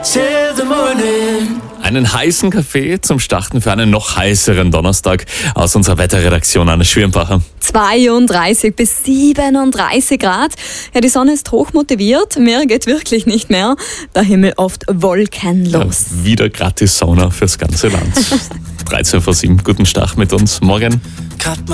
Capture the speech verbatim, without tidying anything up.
Einen heißen Kaffee zum Starten für einen noch heißeren Donnerstag aus unserer Wetterredaktion, Anne Schwirmpacher. zweiunddreißig bis siebenunddreißig Grad. Ja, die Sonne ist hoch motiviert. Mehr geht wirklich nicht mehr. Der Himmel oft wolkenlos. Ja, wieder gratis Sauna fürs ganze Land. dreizehn vor sieben, guten Start mit uns. Morgen.